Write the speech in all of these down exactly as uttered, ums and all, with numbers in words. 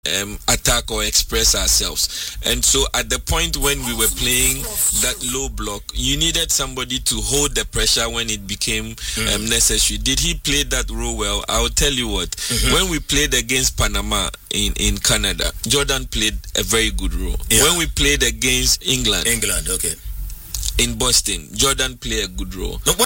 Um, attack or express ourselves. And so at the point when we were playing that low block, you needed somebody to hold the pressure when it became mm. um, necessary. Did he play that role well? I'll tell you what, mm-hmm. when we played against Panama in, in Canada, Jordan played a very good role. Yeah. When we played against England, England, okay, in Boston, Jordan played a good role. No,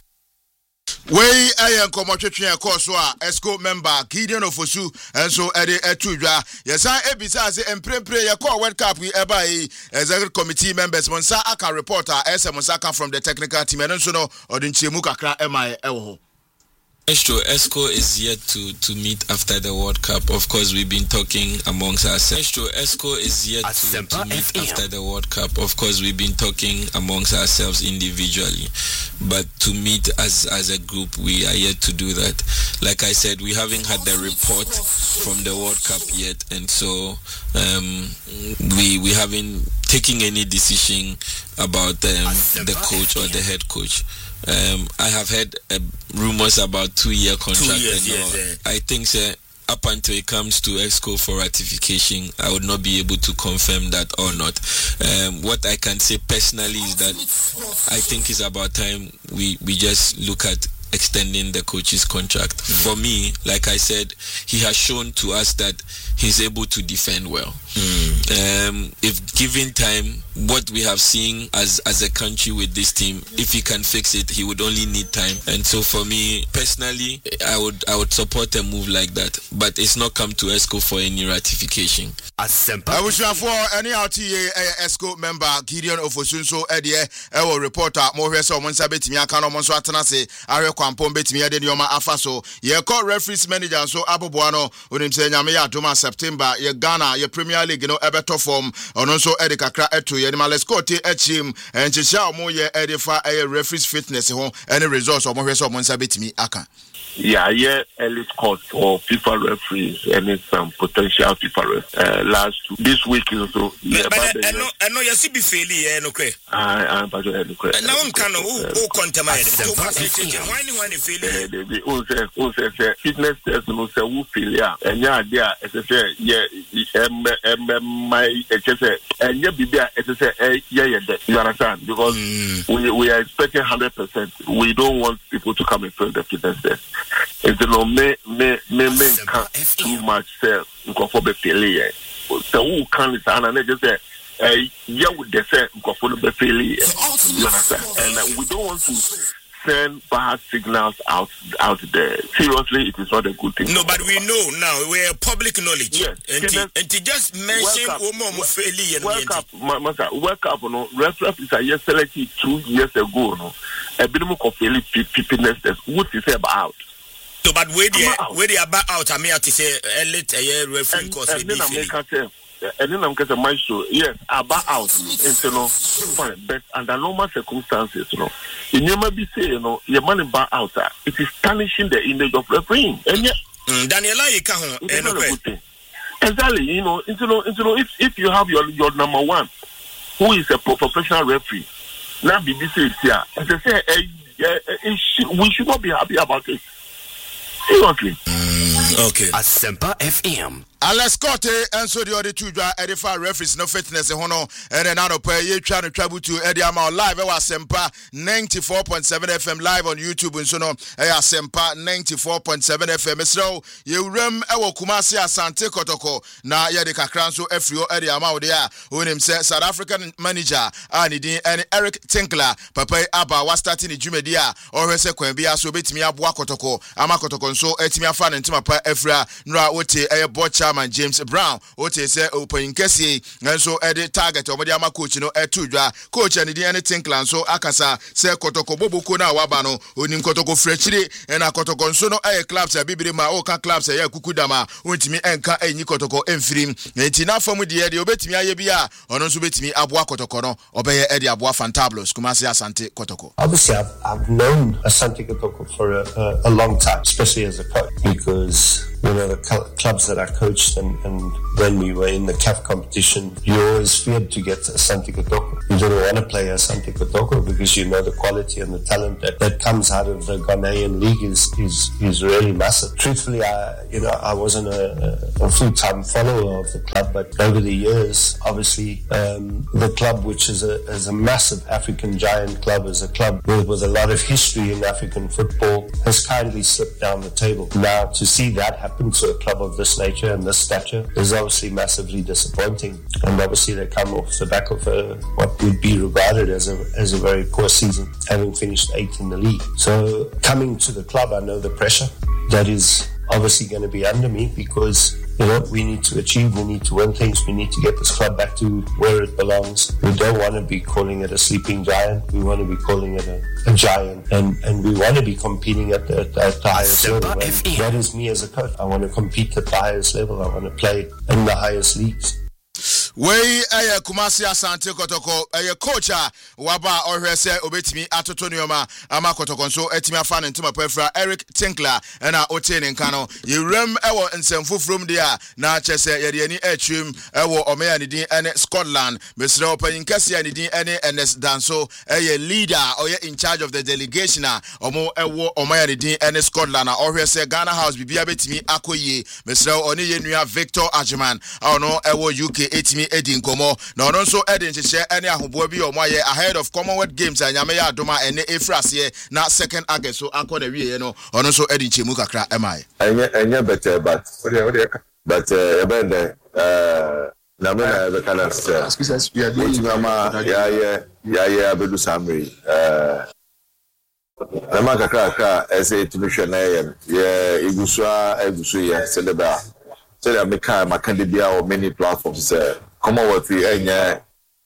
We ayen komotwetwe akọ so a ESCO member Gideon Ofosu enso ede etudwa yesa ebisa se emprempre ye call World Cup we eba yi executive committee members monsa aka reporter esem aka from the technical team enso no odinchemu kakra ema ewo ho. Sure, ESCO is yet to, to meet after the World Cup. Of course, we've been talking amongst ourselves. Sure, ESCO is yet to, to meet after the World Cup. Of course, we've been talking amongst ourselves individually. But to meet as, as a group, we are yet to do that. Like I said, we haven't had the report from the World Cup yet. And so um, we, we haven't taken any decision about um, the coach or the head coach. Um, I have heard uh, rumors about two-year contract. Two years, and yes, I think uh, up until it comes to ESCO for ratification, I would not be able to confirm that or not. Um, what I can say personally is that I think it's about time we, we just look at extending the coach's contract. Mm. For me, like I said, he has shown to us that he's able to defend well. Mm. Um, if given time, what we have seen as as a country with this team, if he can fix it, he would only need time. And so for me personally, I would I would support a move like that. But it's not come to ESCO for any ratification. I wish you for any R T A ESCO member Gideon Ofosunso Edie Ewo reporter more so monsa betimi aka no monso atena se are kwampom betimi ade ne oma afa so ye call referees manager so aboboa no onim se nyame ya doma September ye Ghana ye Premier League no ebeto form ono so ede kakra eto ye ma let's go te achim enchehia omo ye ede fa e referees fitness ho any results omo hwe so monsa betimi aka. Yeah, yeah, elite court for FIFA referees and some potential FIFA referees. Uh, last two, this week is also. Yeah, but I know, I know, you see, be failing, eh? No, okay. I, I'm about to have no question. Now I'm kind of who, who contaminate. Why do you want to fail? They who say, who say, fitness test, no say who failure, and yeah, there, as I say, yeah, um, um, my, as I say, and yeah, be there, as I say, yeah, yeah, you understand? Because we we are expecting hundred percent. We don't want people to come and fail the fitness test. It's no me me me me can't too much self for the failure. So who can is and just say uh yeah with the say for the failure. You understand? And uh, we don't want to send bad signals out out there. Seriously, it is not a good thing. No, but we know now we're public knowledge. Yes. And to, and to just mention Omo failure. World Cup, Master, World Cup, no referee is a year selected two years ago. No, a bit more of failure fitness test. What is it about? So, but where they where they about out, I mean, to say a little a referee course. And then I'm going and then I'm going to my show. Yes, about out, and you know, fine, but under normal circumstances, you know, you never be say, you know, your money back out. It is tarnishing the image of refereeing. And yeah, Daniela, you can't. Exactly, you know, you know, you know, if if you have your your number one, who is a professional referee, now B B C is here. As I say, uh, uh, should, we should not be happy about it. Seriously. Mm, okay. Asempa F M. Alex Cote and so the other two edify referees no fitness hono and then out pay ye try to travel to Eddie Amount live at Asempa ninety-four point seven F M live on YouTube and so no Asempa ninety-four point seven F M. So you rem ewo Kumasi Asante Kotoko na ye de kakran so efrio Eddie Amount there when him say South African manager and and Eric Tinkler papa aba was starting the Jumedia or se kwambia so betimi aboa Kotoko ama Kotoko so etimi afa ntima pa efra nra wote e bocha James Brown, what say open Kessie, and so edit target or Madiama coach, no, at two dra, coach and the anything clan, so Akasa, say Kotoko Bobukuna Wabano, Unim Kotoko Frechiri, and a Kotoko Sono, a clubs, a Bibima, Oka clubs, a Kukudama, Untimi, and Ka, a Nikotoko, and Film, and enough from the Eddie, obey me, Ayabia, or no subit me, Abua Kotokono, obey Eddie Abua Fantablos, Kumasi Asante Kotoko. Obviously, I've, I've known Asante Kotoko for a, a, a long time, especially as a coach, because you know, the cl- clubs that I coached and, and when we were in the C A F competition, you always feared to get Asante Kotoko. You didn't want to play Asante Kotoko because you know the quality and the talent that, that comes out of the Ghanaian league is, is, is really massive. Truthfully, I, you know, I wasn't a, a full-time follower of the club, but over the years, obviously, um, the club, which is a, is a massive African giant club, is a club with, with a lot of history in African football, has kindly slipped down the table. Now, to see that happen to a club of this nature and this stature is obviously massively disappointing. And obviously, they come off the back of a, what would be regarded as a as a very poor season, having finished eighth in the league. So, coming to the club, I know the pressure that is obviously going to be under me because, you know, we need to achieve, we need to win things, we need to get this club back to where it belongs. We don't want to be calling it a sleeping giant, we want to be calling it a, a giant, and, and we want to be competing at the, at the highest level. And that is me as a coach. I want to compete at the highest level, I want to play in the highest leagues. Wey eye Kumasi Asante Kotoko eye coach a waba ohwe se obetimi atoto nioma ama Kotoko so etimi afa ne ntoma pefra Eric Tinkler na otene nka no yewram ewo nsemfufrum dia na chese yede ani atwim ewo omeya ne din ene Scotland mesre opanyin kase ani din ene Ernest Danso eye leader oye in charge of the delegation a omo ewo omeya ne din ene Scotland na ohwe se Ghana House bibia betimi akoye mesre oni yenua Victor Ajiman ono ewo U K etimi Edin Komo na ono nso Edin hyehyɛ ene ahoboa bi omoaye ahead of Commonwealth Games anyame ya adoma ene efrase na second August so akọ na wiye no ono nso Edin chemu kakra emai enye enye better but but uh ebende uh na me na be kana say excuse we are doing mama ya ya ya ya bedu samri uh na ma kakra kakra ese tumisho na ye ye igusua egusu ye seleba so that me can my candidate on many platforms uh Commonwealth uh,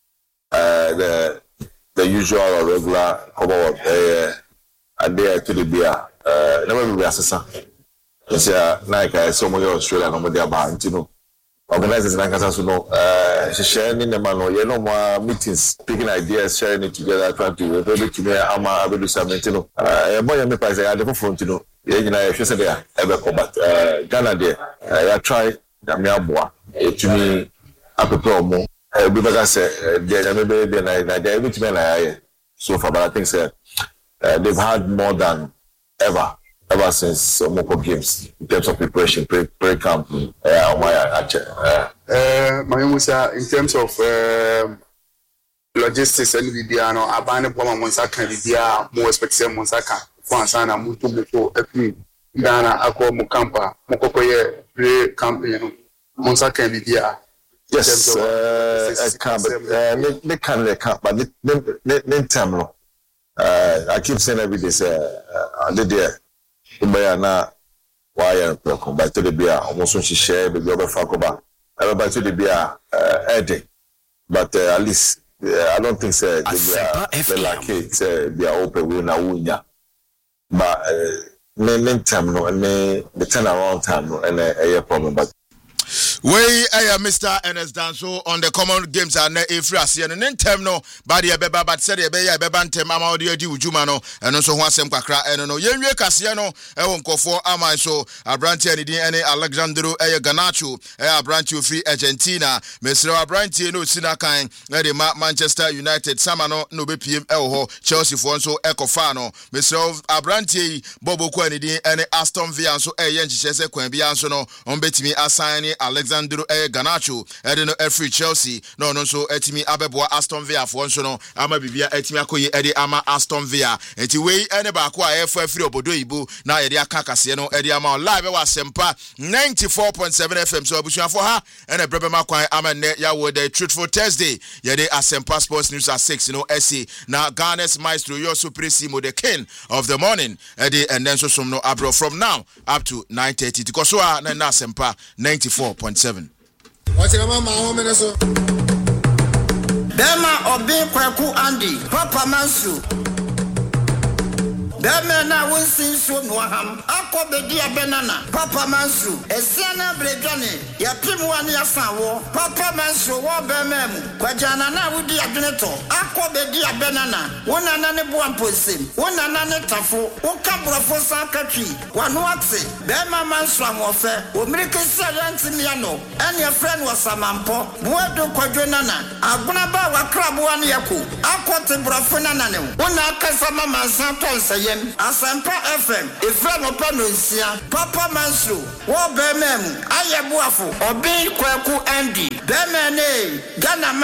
uh the the usual or regular Commonwealth uh adhere to the beer uh never be assessor. Yes, yeah, like I saw my Australia no media about you know. Organizers like us also know uh sharing in the man you know more meetings, picking ideas, sharing it together, trying to maybe to me ama abedu something you know. Uh boy me price I dey front you know. Yeah, you know if you say there ebe combat uh Ghana there I try na me aboa to me apepro mo e be better say there na be be na na there with me na so far but I think say uh, they've had more than ever ever since Omoko Games in terms of preparation pre pre camp uh my actually uh uh my musa in terms of uh, logistics and video no abane bo monsa kan video mo expect say monsa kan for ansana mo to before every Ghana akọ mo campa mo kokoye pre camp you know monsa kan video. Yes, uh, I can't, but uh, they can't, they can't, but they time no. Uh, I keep saying every day, say, I did there. But now, why I'm broken? But to the beer, almost when she share the global facoba. Everybody to the beer, uh, Eddie. But uh, at least, uh, I don't think say the beer, like it, say, be open, we na wunya. But uh, time no, and the turnaround time no, and a problem, but. Way I Mister Ernest Danso on the common games and Efrasi and then term no body beba but said a beya bebantem ama audio di ujumano and also one sem kakra and no yen we kasiano e won kofo ama so abranti ani din ene Alexandro e Ganacho e abranti free Argentina Mister Abranti no sinakan e de Manchester United samano no be P M e ho Chelsea for so e kofa no Mister Abranti Bobo ko ani din ene Aston Villa so e yen chese kwan bia so no on betimi assign Alexandro e Ganacho e no e free Chelsea no no so etimi abeboa Aston Villa for so no ama bibia etimi akoyi e de ama Aston Villa enti we ene ba ko a e fa free obodo ibu na ye de aka kase no e de ama live e wa sempa ninety-four point seven F M so abusuafo ha ene brebe makwan ama ne ya wo the Truthful Thursday ye de Asempa Sports News at six no essay na Ghana's maestro your supremo the king of the morning e de and then so some no abro from now up to nine thirty because so na na Asempa ninety-four point seven. What's your mama home in so? Dema obi kwaku Andy, Papa Mansu. Bema na wonsin so no ham. Akobedi abenana. Papa Mansu. Esiana bredwane. Ya pimu ani asanwo. Papa Mansu wo bema mu. Kwajana na wudi adweneto. Akobedi abenana. Wona na ne boamposem. Wona na ne tafo. Woka brofo sankatwi. Wano akse. Bema Mansu amofe. Omirike serenti miano. Ene a friend was samampo. Buado kwadwenana. Aguna ba wakrabu ani yako. Akote brofo na nane. Wona akasa mama santo sayem. Asampa F M. Ifra no pa no nsia. Papa Mansu. Wo bema mu. Aye buafo. Obi kwaku Andy. Bema ne. Ghana